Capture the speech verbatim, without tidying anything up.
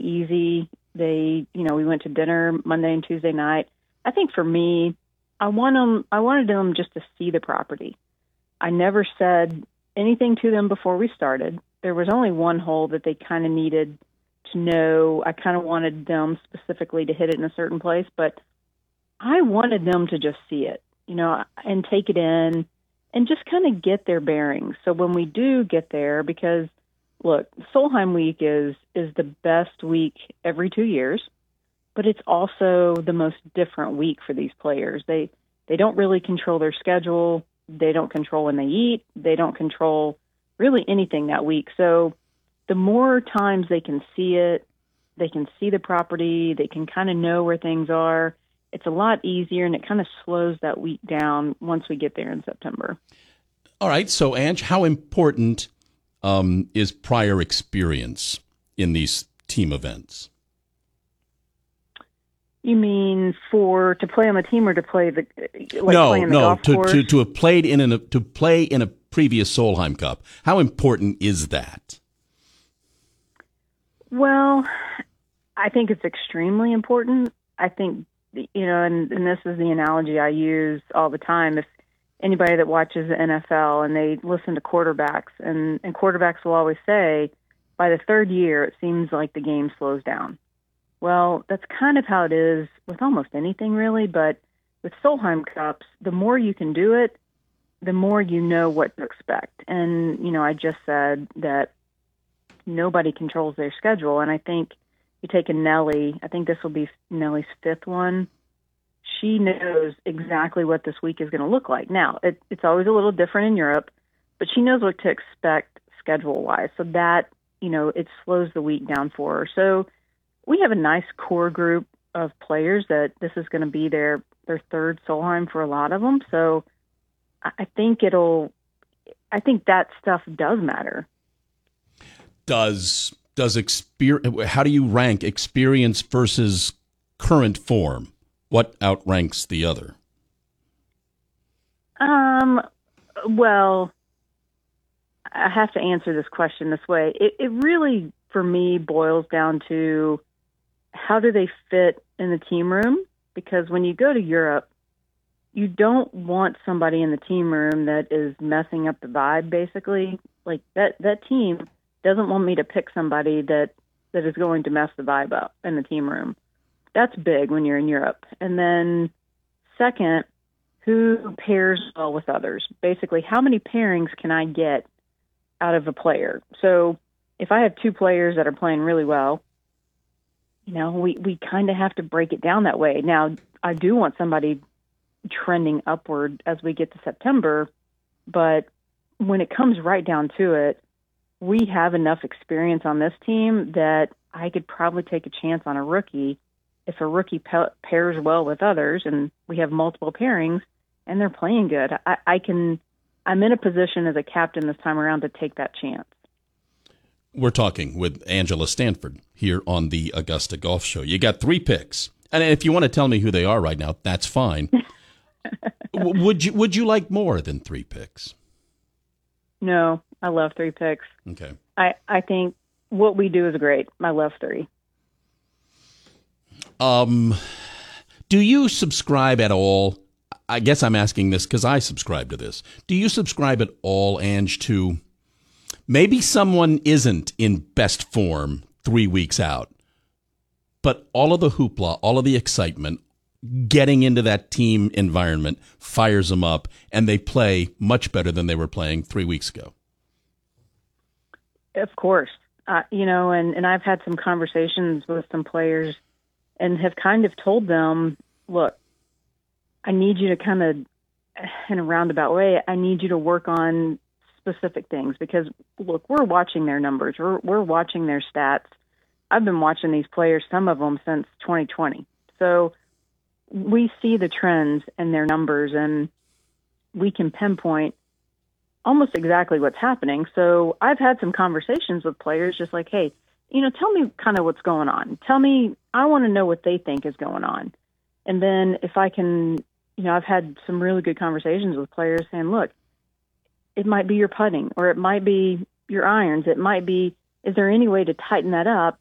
easy. They, you know, we went to dinner Monday and Tuesday night. I think for me, I want them, I wanted them just to see the property. I never said anything to them before we started. There was only one hole that they kind of needed to know. I kind of wanted them specifically to hit it in a certain place, but I wanted them to just see it, you know, and take it in and just kind of get their bearings. So when we do get there, because look, Solheim Week is is the best week every two years, but it's also the most different week for these players. They they don't really control their schedule. They don't control when they eat. They don't control really anything that week. So the more times they can see it, they can see the property, they can kind of know where things are. It's a lot easier, and it kind of slows that week down once we get there in September. All right. So, Ange, how important um, is prior experience in these team events? You mean for to play on the team or to play the like no play in the no golf to, course? to to have played in an, to play in a previous Solheim Cup? How important is that? Well, I think it's extremely important. I think, you know, and, and this is the analogy I use all the time. If anybody that watches the N F L and they listen to quarterbacks, and, and quarterbacks will always say, by the third year, it seems like the game slows down. Well, that's kind of how it is with almost anything, really. But with Solheim Cups, the more you can do it, the more you know what to expect. And, you know, I just said that nobody controls their schedule. And I think you take a Nelly, I think this will be Nelly's fifth one. She knows exactly what this week is going to look like. Now, it, it's always a little different in Europe, but she knows what to expect schedule-wise. So that, you know, it slows the week down for her. So we have a nice core group of players that this is going to be their, their third Solheim for a lot of them. So I think it'll, I think that stuff does matter. Does, does experience, how do you rank experience versus current form? What outranks the other? Um, well, I have to answer this question this way. It, it really, for me, boils down to how do they fit in the team room? Because when you go to Europe, you don't want somebody in the team room that is messing up the vibe, basically. Like, that, that team doesn't want me to pick somebody that, that is going to mess the vibe up in the team room. That's big when you're in Europe. And then second, who pairs well with others? Basically, how many pairings can I get out of a player? So if I have two players that are playing really well, you know, we, we kind of have to break it down that way. Now, I do want somebody trending upward as we get to September, but when it comes right down to it, we have enough experience on this team that I could probably take a chance on a rookie if a rookie pa- pairs well with others, and we have multiple pairings and they're playing good. I, I can, I'm in a position as a captain this time around to take that chance. We're talking with Angela Stanford here on the Augusta Golf Show. You got three picks, and if you want to tell me who they are right now, that's fine. would you Would you like more than three picks? No, I love three picks. Okay. I, I think what we do is great. I love three. Um, do you subscribe at all? I guess I'm asking this because I subscribe to this. Do you subscribe at all, Ange, to maybe someone isn't in best form three weeks out, but all of the hoopla, all of the excitement, getting into that team environment fires them up, and they play much better than they were playing three weeks ago? Of course. Uh, you know, and, and I've had some conversations with some players and have kind of told them, look, I need you to kind of, in a roundabout way, I need you to work on specific things because, look, we're watching their numbers. We're, we're watching their stats. I've been watching these players, some of them since twenty twenty. So we see the trends in their numbers, and we can pinpoint almost exactly what's happening. So I've had some conversations with players just like, hey, you know, tell me kind of what's going on. Tell me, I want to know what they think is going on. And then if I can, you know, I've had some really good conversations with players saying, look, it might be your putting or it might be your irons. It might be, is there any way to tighten that up